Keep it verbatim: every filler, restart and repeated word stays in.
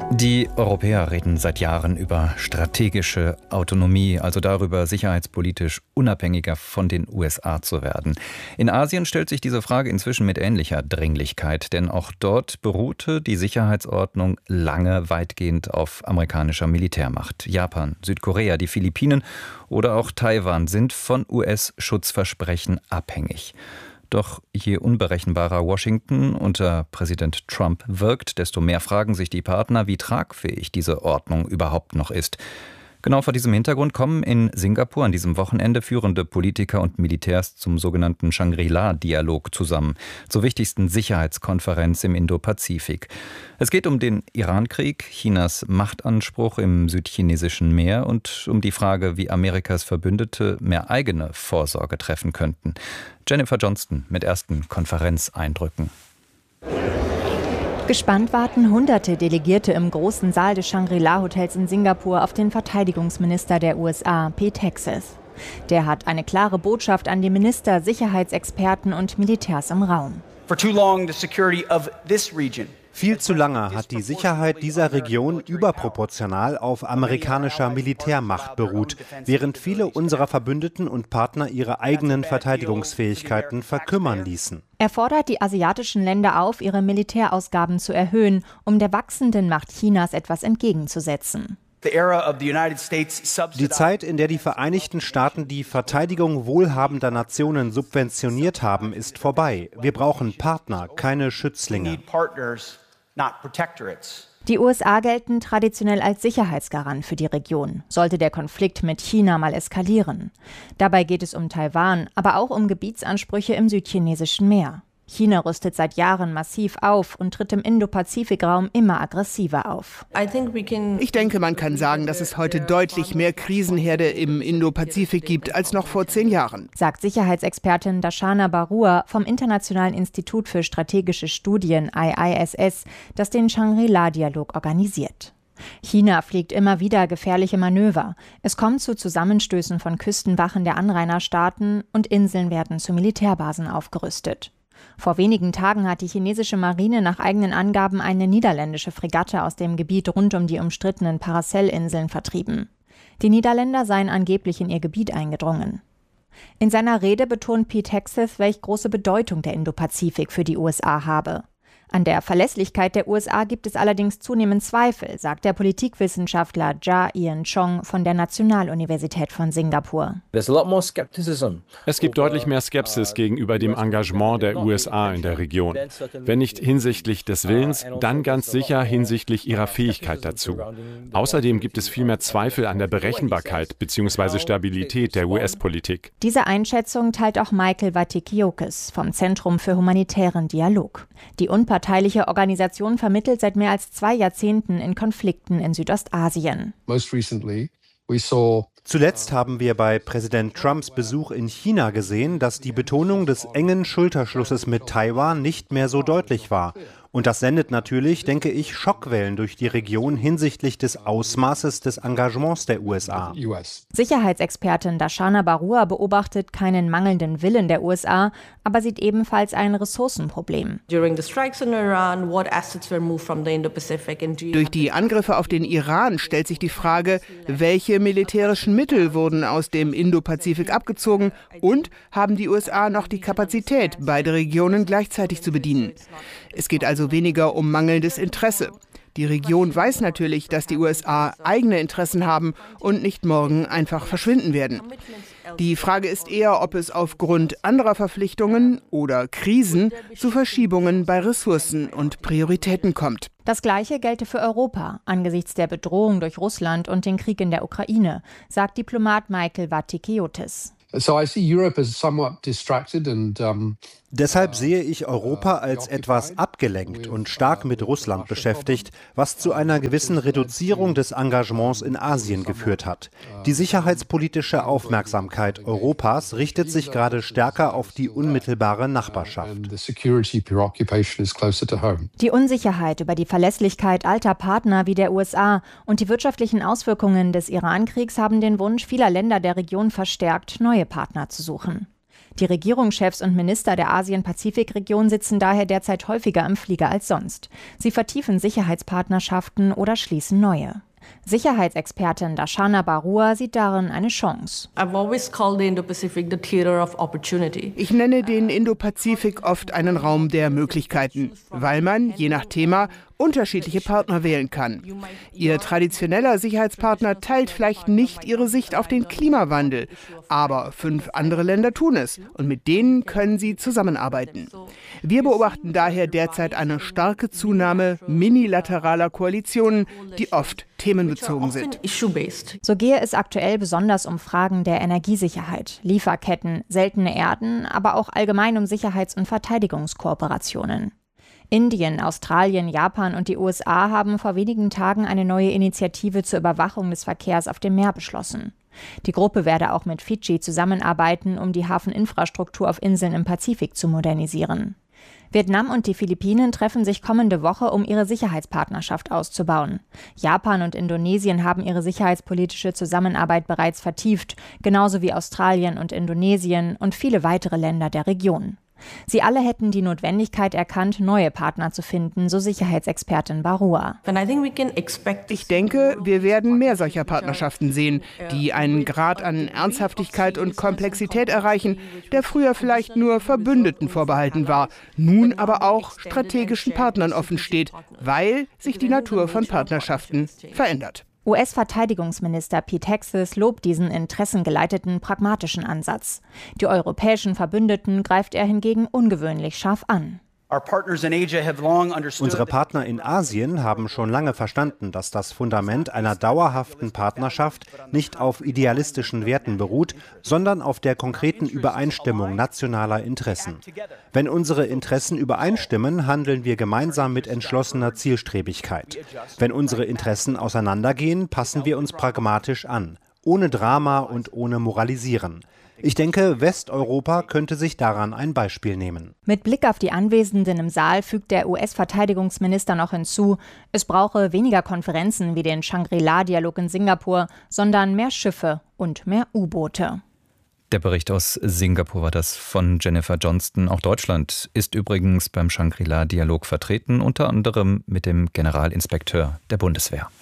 Die Europäer reden seit Jahren über strategische Autonomie, also darüber, sicherheitspolitisch unabhängiger von den U S A zu werden. In Asien stellt sich diese Frage inzwischen mit ähnlicher Dringlichkeit, denn auch dort beruhte die Sicherheitsordnung lange weitgehend auf amerikanischer Militärmacht. Japan, Südkorea, die Philippinen oder auch Taiwan sind von U S-Schutzversprechen abhängig. Doch je unberechenbarer Washington unter Präsident Trump wirkt, desto mehr fragen sich die Partner, wie tragfähig diese Ordnung überhaupt noch ist. Genau vor diesem Hintergrund kommen in Singapur an diesem Wochenende führende Politiker und Militärs zum sogenannten Shangri-La-Dialog zusammen, zur wichtigsten Sicherheitskonferenz im Indopazifik. Es geht um den Irankrieg, Chinas Machtanspruch im südchinesischen Meer und um die Frage, wie Amerikas Verbündete mehr eigene Vorsorge treffen könnten. Jennifer Johnston mit ersten Konferenzeindrücken. Gespannt warten hunderte Delegierte im großen Saal des Shangri-La-Hotels in Singapur auf den Verteidigungsminister der U S A, Pete Hegseth. Der hat eine klare Botschaft an die Minister, Sicherheitsexperten und Militärs im Raum. For too long, the security of this region Viel zu lange hat die Sicherheit dieser Region überproportional auf amerikanischer Militärmacht beruht, während viele unserer Verbündeten und Partner ihre eigenen Verteidigungsfähigkeiten verkümmern ließen. Er fordert die asiatischen Länder auf, ihre Militärausgaben zu erhöhen, um der wachsenden Macht Chinas etwas entgegenzusetzen. Die Zeit, in der die Vereinigten Staaten die Verteidigung wohlhabender Nationen subventioniert haben, ist vorbei. Wir brauchen Partner, keine Schützlinge. Die U S A gelten traditionell als Sicherheitsgarant für die Region, sollte der Konflikt mit China mal eskalieren. Dabei geht es um Taiwan, aber auch um Gebietsansprüche im südchinesischen Meer. China rüstet seit Jahren massiv auf und tritt im Indo-Pazifik-Raum immer aggressiver auf. Ich denke, man kann sagen, dass es heute deutlich mehr Krisenherde im Indo-Pazifik gibt als noch vor zehn Jahren, sagt Sicherheitsexpertin Darshana Barua vom Internationalen Institut für strategische Studien I I S S, das den Shangri-La-Dialog organisiert. China fliegt immer wieder gefährliche Manöver. Es kommt zu Zusammenstößen von Küstenwachen der Anrainerstaaten und Inseln werden zu Militärbasen aufgerüstet. Vor wenigen Tagen hat die chinesische Marine nach eigenen Angaben eine niederländische Fregatte aus dem Gebiet rund um die umstrittenen Paracel-Inseln vertrieben. Die Niederländer seien angeblich in ihr Gebiet eingedrungen. In seiner Rede betont Pete Hegseth, welch große Bedeutung der Indopazifik für die U S A habe. An der Verlässlichkeit der U S A gibt es allerdings zunehmend Zweifel, sagt der Politikwissenschaftler Jia Ian Chong von der Nationaluniversität von Singapur. Es gibt deutlich mehr Skepsis gegenüber dem Engagement der U S A in der Region. Wenn nicht hinsichtlich des Willens, dann ganz sicher hinsichtlich ihrer Fähigkeit dazu. Außerdem gibt es viel mehr Zweifel an der Berechenbarkeit bzw. Stabilität der U S-Politik. Diese Einschätzung teilt auch Michael Vatikiotis vom Zentrum für humanitären Dialog. Die unparteiliche Organisation vermittelt seit mehr als zwei Jahrzehnten in Konflikten in Südostasien. Zuletzt haben wir bei Präsident Trumps Besuch in China gesehen, dass die Betonung des engen Schulterschlusses mit Taiwan nicht mehr so deutlich war. Und das sendet natürlich, denke ich, Schockwellen durch die Region hinsichtlich des Ausmaßes des Engagements der U S A. Sicherheitsexpertin Darshana Barua beobachtet keinen mangelnden Willen der U S A, aber sieht ebenfalls ein Ressourcenproblem. Durch die Angriffe auf den Iran stellt sich die Frage, welche militärischen Mittel wurden aus dem Indopazifik abgezogen und haben die U S A noch die Kapazität, beide Regionen gleichzeitig zu bedienen. Es geht also weniger um mangelndes Interesse. Die Region weiß natürlich, dass die U S A eigene Interessen haben und nicht morgen einfach verschwinden werden. Die Frage ist eher, ob es aufgrund anderer Verpflichtungen oder Krisen zu Verschiebungen bei Ressourcen und Prioritäten kommt. Das Gleiche gelte für Europa angesichts der Bedrohung durch Russland und den Krieg in der Ukraine, sagt Diplomat Michael Vatikiotis. So I see Europe as somewhat distracted and um Deshalb sehe ich Europa als etwas abgelenkt und stark mit Russland beschäftigt, was zu einer gewissen Reduzierung des Engagements in Asien geführt hat. Die sicherheitspolitische Aufmerksamkeit Europas richtet sich gerade stärker auf die unmittelbare Nachbarschaft. Die Unsicherheit über die Verlässlichkeit alter Partner wie der U S A und die wirtschaftlichen Auswirkungen des Irankriegs haben den Wunsch vieler Länder der Region verstärkt, neue Partner zu suchen. Die Regierungschefs und Minister der Asien-Pazifik-Region sitzen daher derzeit häufiger im Flieger als sonst. Sie vertiefen Sicherheitspartnernschaften oder schließen neue. Sicherheitsexpertin Darshana Barua sieht darin eine Chance. Ich nenne den Indo-Pazifik oft einen Raum der Möglichkeiten, weil man, je nach Thema, unterschiedliche Partner wählen kann. Ihr traditioneller Sicherheitspartner teilt vielleicht nicht ihre Sicht auf den Klimawandel, aber fünf andere Länder tun es und mit denen können sie zusammenarbeiten. Wir beobachten daher derzeit eine starke Zunahme minilateraler Koalitionen, die oft themenbezogen sind. So gehe es aktuell besonders um Fragen der Energiesicherheit, Lieferketten, seltene Erden, aber auch allgemein um Sicherheits- und Verteidigungskooperationen. Indien, Australien, Japan und die U S A haben vor wenigen Tagen eine neue Initiative zur Überwachung des Verkehrs auf dem Meer beschlossen. Die Gruppe werde auch mit Fidschi zusammenarbeiten, um die Hafeninfrastruktur auf Inseln im Pazifik zu modernisieren. Vietnam und die Philippinen treffen sich kommende Woche, um ihre Sicherheitspartnerschaft auszubauen. Japan und Indonesien haben ihre sicherheitspolitische Zusammenarbeit bereits vertieft, genauso wie Australien und Indonesien und viele weitere Länder der Region. Sie alle hätten die Notwendigkeit erkannt, neue Partner zu finden, so Sicherheitsexpertin Barua. Ich denke, wir werden mehr solcher Partnerschaften sehen, die einen Grad an Ernsthaftigkeit und Komplexität erreichen, der früher vielleicht nur Verbündeten vorbehalten war, nun aber auch strategischen Partnern offen steht, weil sich die Natur von Partnerschaften verändert. U S-Verteidigungsminister Pete Hegseth lobt diesen interessengeleiteten, pragmatischen Ansatz. Die europäischen Verbündeten greift er hingegen ungewöhnlich scharf an. Unsere Partner in Asien haben schon lange verstanden, dass das Fundament einer dauerhaften Partnerschaft nicht auf idealistischen Werten beruht, sondern auf der konkreten Übereinstimmung nationaler Interessen. Wenn unsere Interessen übereinstimmen, handeln wir gemeinsam mit entschlossener Zielstrebigkeit. Wenn unsere Interessen auseinandergehen, passen wir uns pragmatisch an, ohne Drama und ohne Moralisieren. Ich denke, Westeuropa könnte sich daran ein Beispiel nehmen. Mit Blick auf die Anwesenden im Saal fügt der U S-Verteidigungsminister noch hinzu, es brauche weniger Konferenzen wie den Shangri-La-Dialog in Singapur, sondern mehr Schiffe und mehr U-Boote. Der Bericht aus Singapur war das von Jennifer Johnston. Auch Deutschland ist übrigens beim Shangri-La-Dialog vertreten, unter anderem mit dem Generalinspekteur der Bundeswehr.